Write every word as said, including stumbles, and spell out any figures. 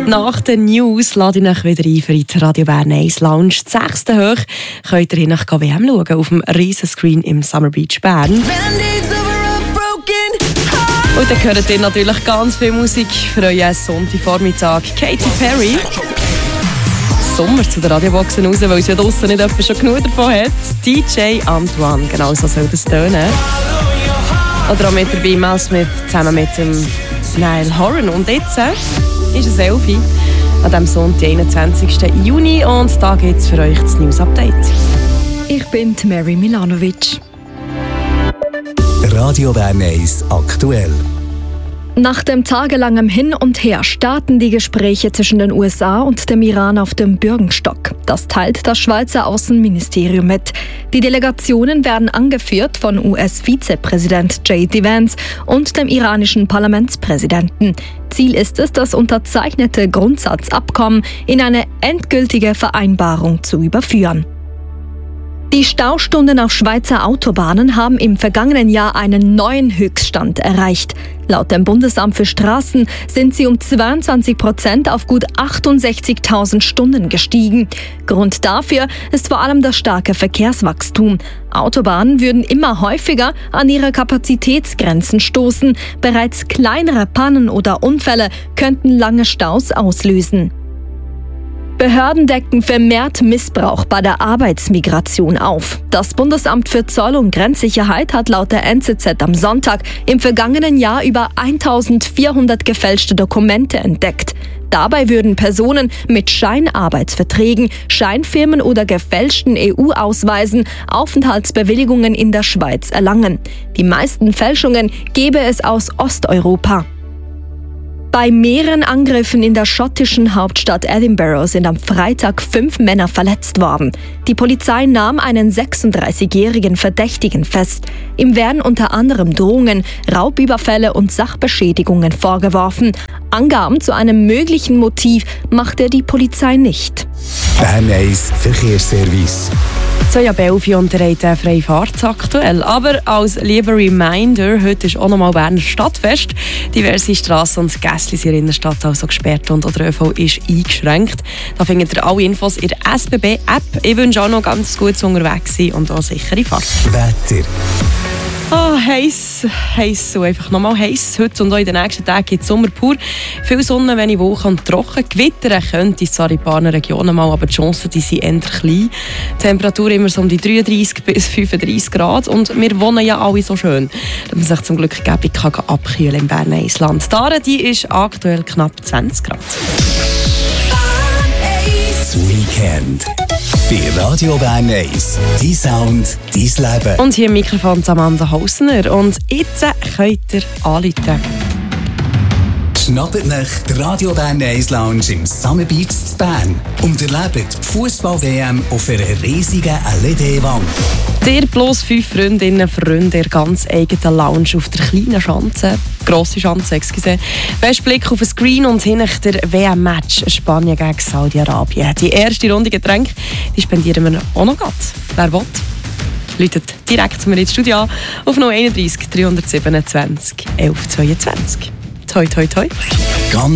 Nach den News lade ich euch wieder ein für die Radio Bern eins Lounge. Die sechste hoch könnt ihr nach W M schauen auf dem Riesenscreen im Summer Beach Bern. Und dann hört ihr natürlich ganz viel Musik für euren Sonntagvormittag. Katy Perry. Sommer zu den Radioboxen raus, weil es ja draussen nicht jemand schon genug davon hat. D J Antoine, genau so soll das tönen. Oder auch mit dabei Mel Smith zusammen mit dem Niall Horan. Und jetzt äh, ist es Elfi an diesem Sonntag, einundzwanzigsten Juni. Und da gibt es für euch das News-Update. Ich bin Mary Milanovic. Radio Bern eins aktuell. Nach dem tagelangen Hin und Her starten die Gespräche zwischen den U S A und dem Iran auf dem Bürgenstock. Das teilt das Schweizer Außenministerium mit. Die Delegationen werden angeführt von U S-Vizepräsident J D Vance und dem iranischen Parlamentspräsidenten. Ziel ist es, das unterzeichnete Grundsatzabkommen in eine endgültige Vereinbarung zu überführen. Die Staustunden auf Schweizer Autobahnen haben im vergangenen Jahr einen neuen Höchststand erreicht. Laut dem Bundesamt für Straßen sind sie um zweiundzwanzig Prozent auf gut achtundsechzigtausend Stunden gestiegen. Grund dafür ist vor allem das starke Verkehrswachstum. Autobahnen würden immer häufiger an ihre Kapazitätsgrenzen stoßen. Bereits kleinere Pannen oder Unfälle könnten lange Staus auslösen. Behörden decken vermehrt Missbrauch bei der Arbeitsmigration auf. Das Bundesamt für Zoll- und Grenzsicherheit hat laut der N Z Z am Sonntag im vergangenen Jahr über eintausendvierhundert gefälschte Dokumente entdeckt. Dabei würden Personen mit Scheinarbeitsverträgen, Scheinfirmen oder gefälschten E U-Ausweisen Aufenthaltsbewilligungen in der Schweiz erlangen. Die meisten Fälschungen gebe es aus Osteuropa. Bei mehreren Angriffen in der schottischen Hauptstadt Edinburgh sind am Freitag fünf Männer verletzt worden. Die Polizei nahm einen sechsunddreißigjährigen Verdächtigen fest. Ihm werden unter anderem Drohungen, Raubüberfälle und Sachbeschädigungen vorgeworfen. Angaben zu einem möglichen Motiv machte die Polizei nicht. Bern eins Verkehrsservice. zwei ab elf und ihr habt eine freie Fahrt aktuell. Aber als lieber Reminder, heute ist auch nochmal Berner Stadtfest. Diverse Strassen und Gässchen sind in der Stadt also gesperrt und der ÖV ist eingeschränkt. Da findet ihr alle Infos in der S B B-App. Ich wünsche auch noch ganz gut unterwegs sein und auch sichere Fahrt. Wetter. Ah, heiß, heiß und einfach nochmal heiß. Heute und auch in den nächsten Tagen gibt es Sommer pur. Viel Sonne, wenig Wolken und trocken. Gewittern könnte es zwar in ein paar Regionen mal, aber die Chancen die sind eher klein. Die Temperatur immer so um die dreiunddreißig bis fünfunddreißig Grad. Und wir wohnen ja alle so schön, dass man sich zum Glück gäbig kann abkühlen im Berner Eisland. Die Aare, die ist aktuell knapp zwanzig Grad. Das Weekend. Bei Radio Bern eins. Dein Sound, dein Leben. Und hier im Mikrofon Amanda Hausner. Und jetzt könnt ihr anrufen. Schnappt euch die Radio Bern eins Lounge im Summer Beach in Bern und erlebt die Fußball-W M auf einer riesigen L E D-Wand. Dir plus fünf Freundinnen, Freunde der ganz eigenen Lounge auf der kleinen Schanze, grosse Schanze, excuse. Best Blick auf den Screen und hinter der W M-Match Spanien gegen Saudi-Arabien. Die erste Runde Getränke, die spendieren wir auch noch grad. Wer will? Läutet direkt zu mir ins Studio an auf null eins drei dreihundertsiebenundzwanzig elf zweiundzwanzig. Toi, toi, toi. Ganz